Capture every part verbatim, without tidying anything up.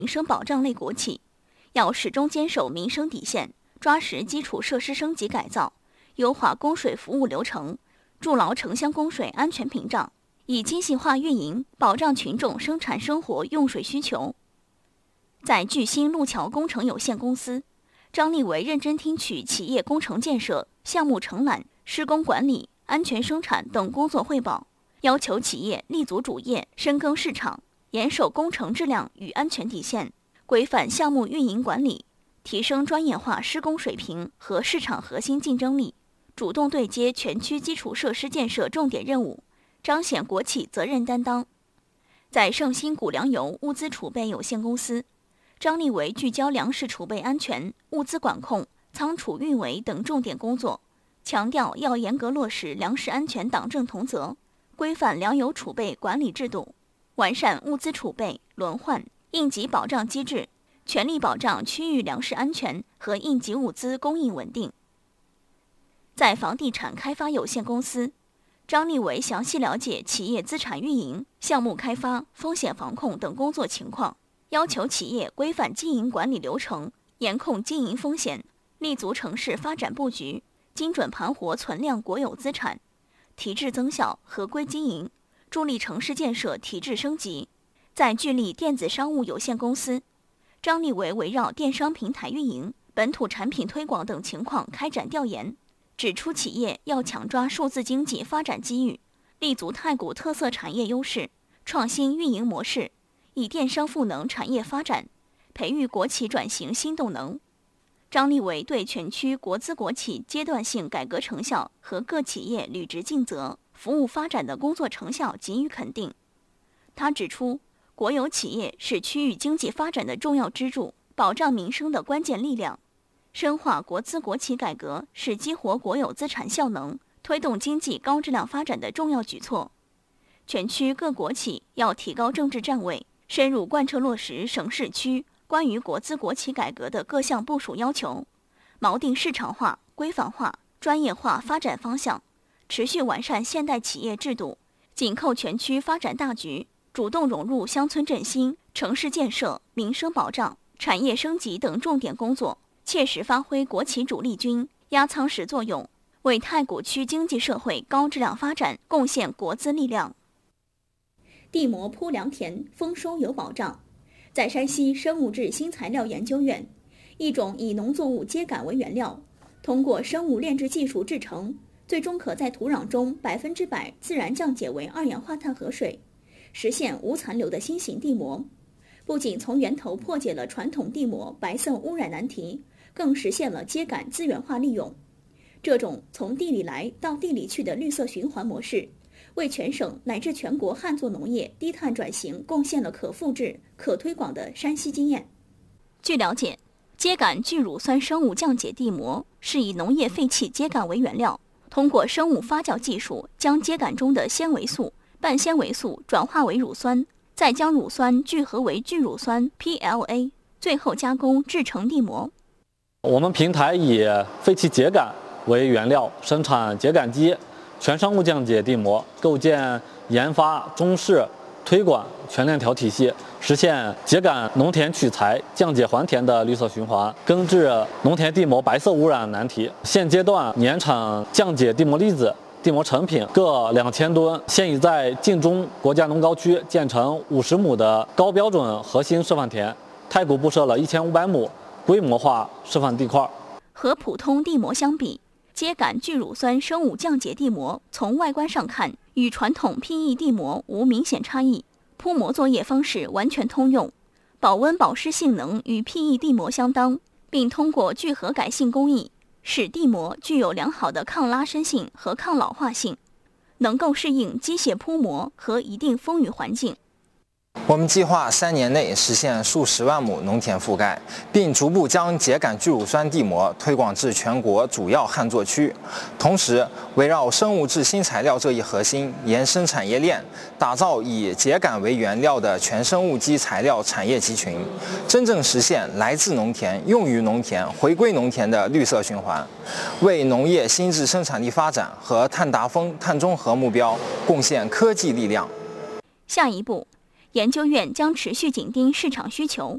民生保障类国企，要始终坚守民生底线，抓实基础设施升级改造，优化供水服务流程，筑牢城乡供水安全屏障，以精细化运营保障群众生产生活用水需求。在巨星路桥工程有限公司，张立伟认真听取企业工程建设、项目承揽、施工管理、安全生产等工作汇报，要求企业立足主业，深耕市场，严守工程质量与安全底线，规范项目运营管理，提升专业化施工水平和市场核心竞争力，主动对接全区基础设施建设重点任务，彰显国企责任担当。在盛兴谷粮油物资储备有限公司，张立伟聚焦粮食储备安全、物资管控、仓储运维等重点工作，强调要严格落实粮食安全党政同责，规范粮油储备管理制度，完善物资储备、轮换、应急保障机制，全力保障区域粮食安全和应急物资供应稳定。在房地产开发有限公司，张立伟详细了解企业资产运营、项目开发、风险防控等工作情况，要求企业规范经营管理流程，严控经营风险，立足城市发展布局，精准盘活存量国有资产，提质增效，合规经营，助力城市建设提质升级。在聚力电子商务有限公司，张立伟围绕电商平台运营、本土产品推广等情况开展调研，指出企业要抢抓数字经济发展机遇，立足太古特色产业优势，创新运营模式，以电商赋能产业发展，培育国企转型新动能。张立伟对全区国资国企阶段性改革成效和各企业履职尽责、服务发展的工作成效给予肯定。他指出，国有企业是区域经济发展的重要支柱，保障民生的关键力量。深化国资国企改革是激活国有资产效能、推动经济高质量发展的重要举措。全区各国企要提高政治站位，深入贯彻落实省市区关于国资国企改革的各项部署要求，锚定市场化、规范化、专业化发展方向，持续完善现代企业制度，紧扣全区发展大局，主动融入乡村振兴、城市建设、民生保障、产业升级等重点工作，切实发挥国企主力军、压舱石作用，为太谷区经济社会高质量发展贡献国资力量。地膜铺良田，丰收有保障。在山西生物质新材料研究院，一种以农作物秸秆为原料，通过生物炼制技术制成，最终可在土壤中百分之百自然降解为二氧化碳和水，实现无残留的新型地膜。不仅从源头破解了传统地膜白色污染难题，更实现了秸秆资源化利用。这种从地里来到地里去的绿色循环模式，为全省乃至全国旱作农业低碳转型贡献了可复制、可推广的山西经验。据了解，秸秆聚乳酸生物降解地膜是以农业废弃秸秆为原料，通过生物发酵技术将秸秆中的纤维素、半纤维素转化为乳酸，再将乳酸聚合为聚乳酸 P L A， 最后加工制成地膜。 我们平台以废弃秸秆为原料，生产秸秆机、全生物降解地膜，构建研发、中试、推广全链条体系，实现秸秆农田取材、降解还田的绿色循环，根治农田地膜白色污染难题。现阶段年产降解地膜粒子、地膜成品各两千吨，现已在晋中国家农高区建成五十亩的高标准核心示范田，太谷布设了一千五百亩规模化示范地块。 和普通地膜相比，秸秆聚乳酸生物降解地膜从外观上看与传统 P E 地膜无明显差异，铺膜作业方式完全通用，保温保湿性能与 P E 地膜相当，并通过聚合改性工艺，使地膜具有良好的抗拉伸性和抗老化性，能够适应机械铺膜和一定风雨环境。 我们计划三年内实现数十万亩农田覆盖，并逐步将秸秆聚乳酸地膜推广至全国主要旱作区。同时，围绕生物质新材料这一核心，延伸产业链，打造以秸秆为原料的全生物基材料产业集群，真正实现来自农田、用于农田、回归农田的绿色循环，为农业新质生产力发展和碳达峰、碳中和目标贡献科技力量。 下一步，研究院将持续紧盯市场需求，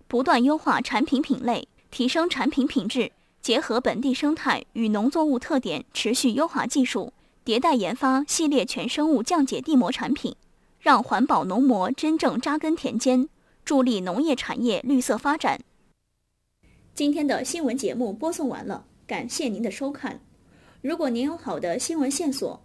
不断优化产品品类，提升产品品质，结合本地生态与农作物特点，持续优化技术，迭代研发系列全生物降解地膜产品，让环保农膜真正扎根田间，助力农业产业绿色发展。今天的新闻节目播送完了，感谢您的收看。如果您有好的新闻线索，